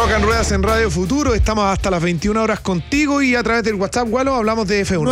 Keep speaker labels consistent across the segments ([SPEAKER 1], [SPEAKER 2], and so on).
[SPEAKER 1] Estamos acá en Ruedas en Radio Futuro, estamos hasta las 21 horas contigo y a través del WhatsApp, Walo, hablamos de F1.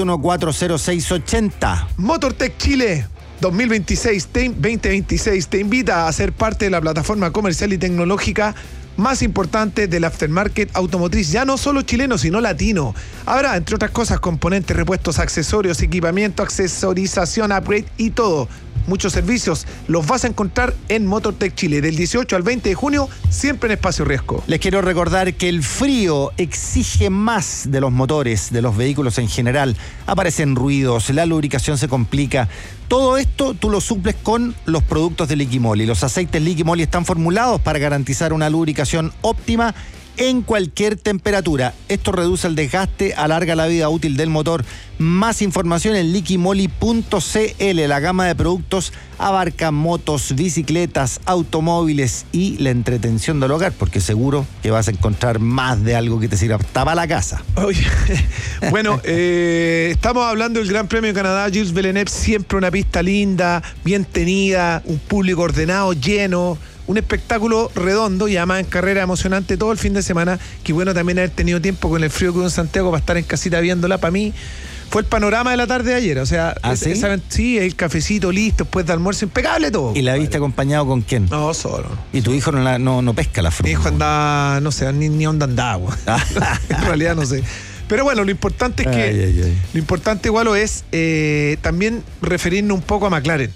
[SPEAKER 2] 971400680.
[SPEAKER 1] Motortech Chile 2026 te invita a ser parte de la plataforma comercial y tecnológica más importante del aftermarket automotriz, ya no solo chileno, sino latino. Habrá, entre otras cosas, componentes, repuestos, accesorios, equipamiento, accesorización, upgrade y todo. Muchos servicios los vas a encontrar en Motortech Chile del 18 al 20 de junio, siempre en espacio riesgo.
[SPEAKER 2] Les quiero recordar que el frío exige más de los motores, de los vehículos en general. Aparecen ruidos, la lubricación se complica. Todo esto tú lo suples con los productos de Liquimoli. Los aceites Liquimoli están formulados para garantizar una lubricación óptima en cualquier temperatura. Esto reduce el desgaste, alarga la vida útil del motor. Más información en liquimoli.cl. La gama de productos abarca motos, bicicletas, automóviles y la entretención del hogar, porque seguro que vas a encontrar más de algo que te sirva hasta para la casa.
[SPEAKER 1] Oye, bueno, estamos hablando del Gran Premio de Canadá. Gilles Villeneuve, siempre una pista linda, bien tenida, un público ordenado, lleno. Un espectáculo redondo y además en carrera emocionante todo el fin de semana. Qué bueno también haber tenido tiempo con el frío que hubo en Santiago para estar en casita viéndola. Para mí fue el panorama de la tarde de ayer. O sea,
[SPEAKER 2] ¿sí?
[SPEAKER 1] El cafecito listo después de almuerzo, impecable todo.
[SPEAKER 2] ¿Y la viste acompañado con quién?
[SPEAKER 1] No, solo.
[SPEAKER 2] ¿Y tu hijo no pesca la fruta?
[SPEAKER 1] Mi hijo andaba, no sé, ni onda andaba. En realidad no sé. Pero bueno, lo importante es que lo importante igual es también referirnos un poco a McLaren.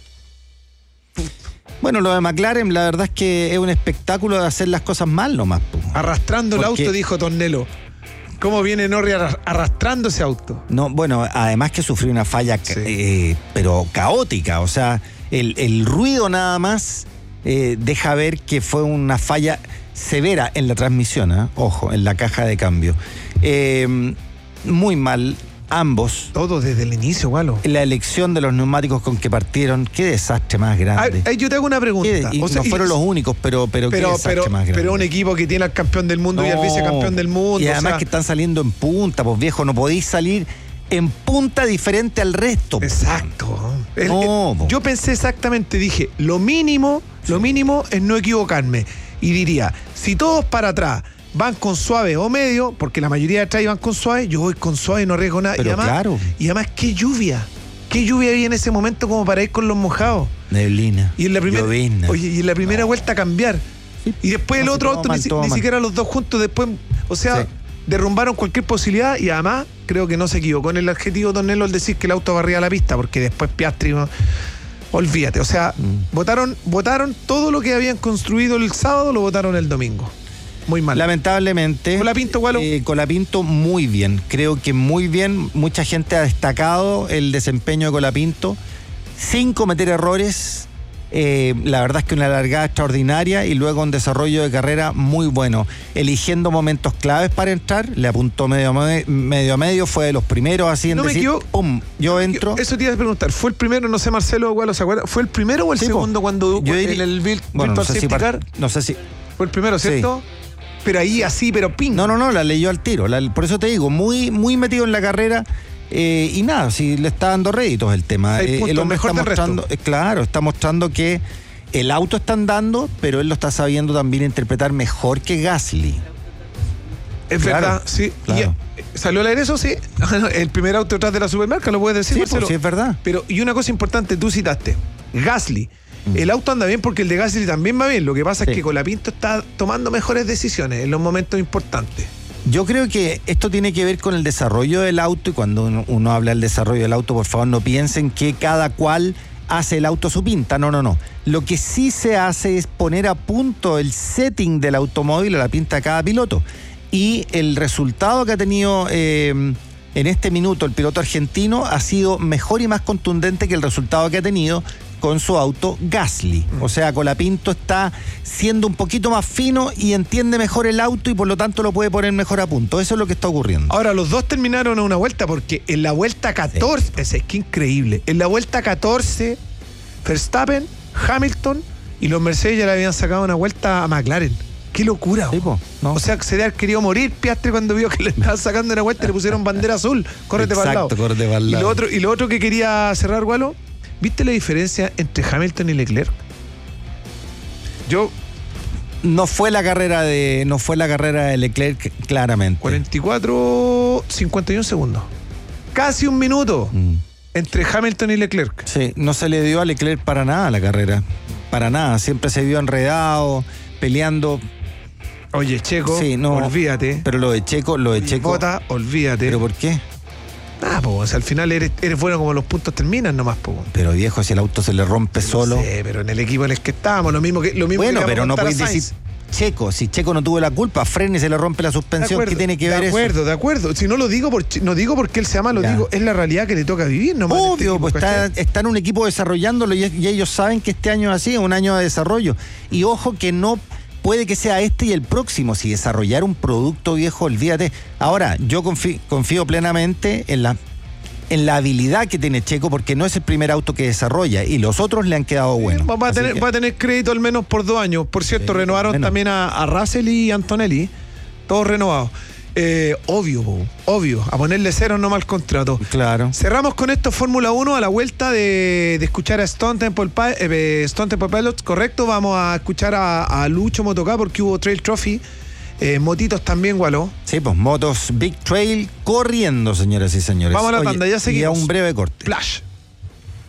[SPEAKER 2] Bueno, lo de McLaren, la verdad es que es un espectáculo de hacer las cosas mal nomás.
[SPEAKER 1] Arrastrando el auto, dijo Tornello. ¿Cómo viene Norris arrastrando ese auto?
[SPEAKER 2] No, bueno, además que sufrió una falla, pero caótica. O sea, el ruido nada más deja ver que fue una falla severa en la transmisión, ojo, en la caja de cambio. Muy mal. Ambos.
[SPEAKER 1] Todo desde el inicio, Walo.
[SPEAKER 2] La elección de los neumáticos con que partieron, qué desastre más grande.
[SPEAKER 1] Yo te hago una pregunta.
[SPEAKER 2] No fueron los únicos, pero qué desastre más grande.
[SPEAKER 1] Pero un equipo que tiene al campeón del mundo y al vicecampeón del mundo.
[SPEAKER 2] Y además que están saliendo en punta, pues viejo, no podéis salir en punta diferente al resto.
[SPEAKER 1] Exacto. Yo pensé exactamente, dije, lo mínimo es no equivocarme. Y diría, si todos para atrás van con suave o medio, porque la mayoría de atrás van con suave, yo voy con suave y no arriesgo nada.
[SPEAKER 2] Pero
[SPEAKER 1] y además, qué lluvia había en ese momento como para ir con los mojados.
[SPEAKER 2] Neblina.
[SPEAKER 1] Y en la primera vuelta cambiar. Sí. Y después el otro auto, ni siquiera los dos juntos, después, derrumbaron cualquier posibilidad y además creo que no se equivocó en el adjetivo Tornello al decir que el auto barría la pista, porque después Piastri, olvídate, o sea, votaron todo lo que habían construido el sábado, lo votaron el domingo. Muy mal.
[SPEAKER 2] Lamentablemente.
[SPEAKER 1] Colapinto, Walo.
[SPEAKER 2] Colapinto muy bien. Creo que muy bien. Mucha gente ha destacado el desempeño de Colapinto sin cometer errores. La verdad es que una largada extraordinaria y luego un desarrollo de carrera muy bueno. Eligiendo momentos claves para entrar. Le apuntó medio a medio. Fue de los primeros así en decir, ¡pum! Yo entro.
[SPEAKER 1] Eso te iba a preguntar. ¿Fue el primero? No sé, Marcelo, Walo, ¿se acuerda? ¿Fue el primero o el segundo cuando el Virtual Safety Car?
[SPEAKER 2] No sé si.
[SPEAKER 1] Fue el primero, ¿cierto? Sí. Pero ahí así, pero ping.
[SPEAKER 2] No, la leyó al tiro. Por eso te digo, muy, muy metido en la carrera. Y nada, si le está dando réditos el tema. El hombre está mostrando, está mostrando que el auto está andando, pero él lo está sabiendo también interpretar mejor que Gasly.
[SPEAKER 1] Es verdad, sí.
[SPEAKER 2] Claro.
[SPEAKER 1] Y, ¿salió al aire eso? Sí. El primer auto detrás de la supermarca, lo puedes decir,
[SPEAKER 2] sí,
[SPEAKER 1] Marcelo.
[SPEAKER 2] Sí, es verdad.
[SPEAKER 1] Pero, y una cosa importante, tú citaste, Gasly. El auto anda bien porque el de Gasly también va bien. Lo que pasa es que Colapinto está tomando mejores decisiones en los momentos importantes.
[SPEAKER 2] Yo creo que esto tiene que ver con el desarrollo del auto, y cuando uno habla del desarrollo del auto, por favor no piensen que cada cual hace el auto a su pinta. No. Lo que sí se hace es poner a punto el setting del automóvil a la pinta de cada piloto. Y el resultado que ha tenido en este minuto el piloto argentino ha sido mejor y más contundente que el resultado que ha tenido con su auto Gasly. O sea, Colapinto está siendo un poquito más fino y entiende mejor el auto y por lo tanto lo puede poner mejor a punto. Eso es lo que está ocurriendo.
[SPEAKER 1] Ahora, los dos terminaron a una vuelta porque en la vuelta 14, es que increíble, en la vuelta 14, Verstappen, Hamilton y los Mercedes ya le habían sacado una vuelta a McLaren. ¡Qué locura!
[SPEAKER 2] ¿No?
[SPEAKER 1] O sea, se debe haber querido morir Piastri cuando vio que le estaban sacando una vuelta y le pusieron bandera azul. Córrete para el lado.
[SPEAKER 2] Córrete para el lado.
[SPEAKER 1] Y lo otro que quería cerrar, Walo, ¿viste la diferencia entre Hamilton y Leclerc? Yo
[SPEAKER 2] No fue la carrera de Leclerc, claramente.
[SPEAKER 1] 51 segundos. Casi un minuto entre Hamilton y Leclerc.
[SPEAKER 2] Sí, no se le dio a Leclerc para nada la carrera. Para nada. Siempre se vio enredado, peleando.
[SPEAKER 1] Oye, Checo,
[SPEAKER 2] sí, no,
[SPEAKER 1] olvídate.
[SPEAKER 2] Pero lo de Checo.
[SPEAKER 1] Bota, olvídate.
[SPEAKER 2] ¿Pero por qué?
[SPEAKER 1] Pues al final eres bueno como los puntos terminan nomás, po.
[SPEAKER 2] Pero viejo, si el auto se le rompe solo.
[SPEAKER 1] No sé, pero en el equipo en el que estábamos, lo mismo
[SPEAKER 2] bueno,
[SPEAKER 1] que
[SPEAKER 2] pero no podéis decir Checo, si Checo no tuvo la culpa, frene y se le rompe la suspensión, ¿qué tiene que ver eso?
[SPEAKER 1] De acuerdo. Si no lo digo, no digo porque él se ama, digo, es la realidad que le toca vivir nomás.
[SPEAKER 2] Obvio, pues está en un equipo desarrollándolo y ellos saben que este año es así, es un año de desarrollo. Y ojo que no puede que sea este y el próximo. Si desarrollar un producto, viejo, olvídate. Ahora, yo confío plenamente en la habilidad que tiene Checo, porque no es el primer auto que desarrolla y los otros le han quedado buenos.
[SPEAKER 1] Va a tener crédito al menos por 2 años. Por cierto, renovaron también a Russell y Antonelli, todos renovados. Obvio, a ponerle 0 nomás al contrato.
[SPEAKER 2] Claro.
[SPEAKER 1] Cerramos con esto Fórmula 1 a la vuelta de escuchar a Stone Temple Pilots, correcto. Vamos a escuchar a Lucho Motoká porque hubo Trail Trophy. Motitos también, Gualó.
[SPEAKER 2] Sí, pues motos Big Trail corriendo, señoras y señores.
[SPEAKER 1] Vamos a la tanda, ya seguimos.
[SPEAKER 2] Y a un breve corte.
[SPEAKER 1] Flash.